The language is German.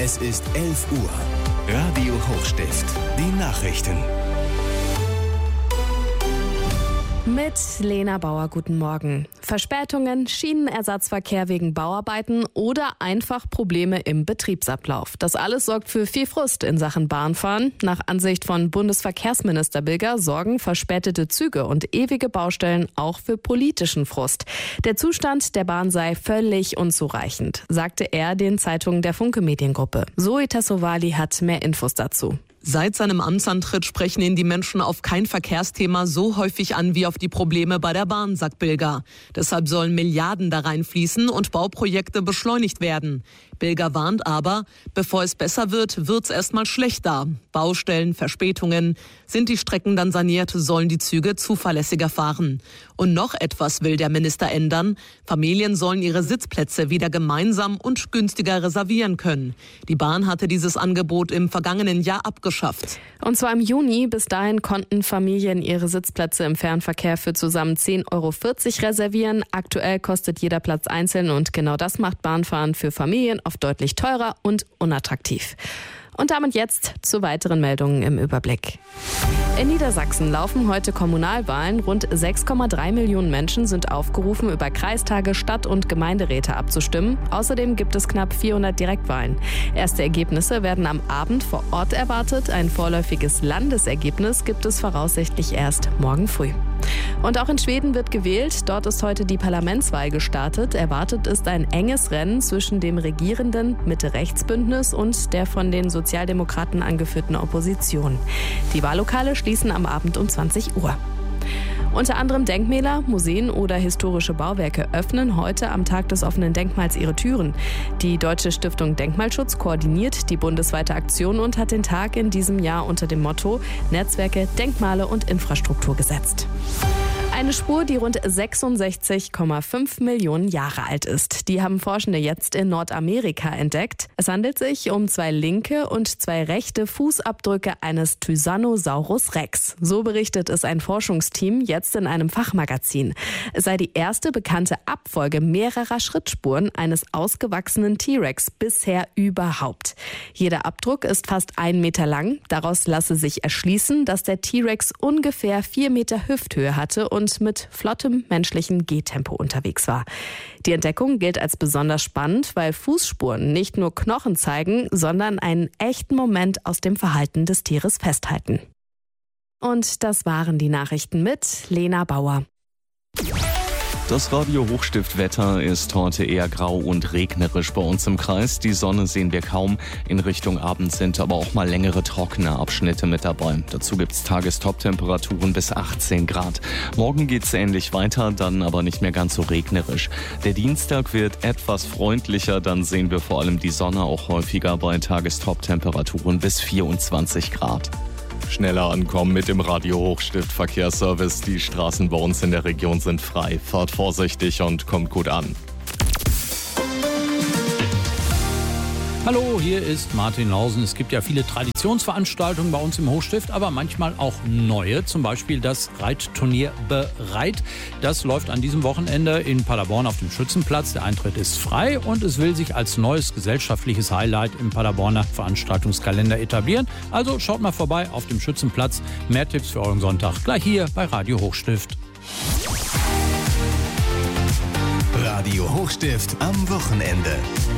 Es ist 11 Uhr. Radio Hochstift. Die Nachrichten. Mit Lena Bauer, guten Morgen. Verspätungen, Schienenersatzverkehr wegen Bauarbeiten oder einfach Probleme im Betriebsablauf. Das alles sorgt für viel Frust in Sachen Bahnfahren. Nach Ansicht von Bundesverkehrsminister Bilger sorgen verspätete Züge und ewige Baustellen auch für politischen Frust. Der Zustand der Bahn sei völlig unzureichend, sagte er den Zeitungen der Funke Mediengruppe. Zoe Tassovali hat mehr Infos dazu. Seit seinem Amtsantritt sprechen ihn die Menschen auf kein Verkehrsthema so häufig an wie auf die Probleme bei der Bahn, sagt Bilger. Deshalb sollen Milliarden da reinfließen und Bauprojekte beschleunigt werden. Bilger warnt aber, bevor es besser wird, wird's erstmal schlechter. Baustellen, Verspätungen. Sind die Strecken dann saniert, sollen die Züge zuverlässiger fahren. Und noch etwas will der Minister ändern. Familien sollen ihre Sitzplätze wieder gemeinsam und günstiger reservieren können. Die Bahn hatte dieses Angebot im vergangenen Jahr abgeschafft. Und zwar im Juni. Bis dahin konnten Familien ihre Sitzplätze im Fernverkehr für zusammen 10,40 € reservieren. Aktuell kostet jeder Platz einzeln und genau das macht Bahnfahren für Familien oft deutlich teurer und unattraktiv. Und damit jetzt zu weiteren Meldungen im Überblick. In Niedersachsen laufen heute Kommunalwahlen. Rund 6,3 Millionen Menschen sind aufgerufen, über Kreistage, Stadt- und Gemeinderäte abzustimmen. Außerdem gibt es knapp 400 Direktwahlen. Erste Ergebnisse werden am Abend vor Ort erwartet. Ein vorläufiges Landesergebnis gibt es voraussichtlich erst morgen früh. Und auch in Schweden wird gewählt. Dort ist heute die Parlamentswahl gestartet. Erwartet ist ein enges Rennen zwischen dem regierenden Mitte-Rechts-Bündnis und der von den Sozialdemokraten angeführten Opposition. Die Wahllokale schließen am Abend um 20 Uhr. Unter anderem Denkmäler, Museen oder historische Bauwerke öffnen heute am Tag des offenen Denkmals ihre Türen. Die Deutsche Stiftung Denkmalschutz koordiniert die bundesweite Aktion und hat den Tag in diesem Jahr unter dem Motto Netzwerke, Denkmale und Infrastruktur gesetzt. Eine Spur, die rund 66,5 Millionen Jahre alt ist. Die haben Forschende jetzt in Nordamerika entdeckt. Es handelt sich um 2 linke und 2 rechte Fußabdrücke eines Tyrannosaurus Rex. So berichtet es ein Forschungsteam jetzt in einem Fachmagazin. Es sei die erste bekannte Abfolge mehrerer Schrittspuren eines ausgewachsenen T-Rex bisher überhaupt. Jeder Abdruck ist fast 1 Meter lang. Daraus lasse sich erschließen, dass der T-Rex ungefähr 4 Meter Hüfthöhe hatte und mit flottem menschlichen Gehtempo unterwegs war. Die Entdeckung gilt als besonders spannend, weil Fußspuren nicht nur Knochen zeigen, sondern einen echten Moment aus dem Verhalten des Tieres festhalten. Und das waren die Nachrichten mit Lena Bauer. Das Radio Hochstift-Wetter ist heute eher grau und regnerisch bei uns im Kreis. Die Sonne sehen wir kaum. In Richtung Abend sind aber auch mal längere trockene Abschnitte mit dabei. Dazu gibt's Tagestop-Temperaturen bis 18 Grad. Morgen geht's ähnlich weiter, dann aber nicht mehr ganz so regnerisch. Der Dienstag wird etwas freundlicher, dann sehen wir vor allem die Sonne auch häufiger bei Tagestop-Temperaturen bis 24 Grad. Schneller ankommen mit dem Radio Hochstift Verkehrsservice. Die Straßen bei uns in der Region sind frei. Fahrt vorsichtig und kommt gut an. Hallo, hier ist Martin Lausen. Es gibt ja viele Traditionsveranstaltungen bei uns im Hochstift, aber manchmal auch neue. Zum Beispiel das Reitturnier Bereit. Das läuft an diesem Wochenende in Paderborn auf dem Schützenplatz. Der Eintritt ist frei und es will sich als neues gesellschaftliches Highlight im Paderborner Veranstaltungskalender etablieren. Also schaut mal vorbei auf dem Schützenplatz. Mehr Tipps für euren Sonntag gleich hier bei Radio Hochstift. Radio Hochstift am Wochenende.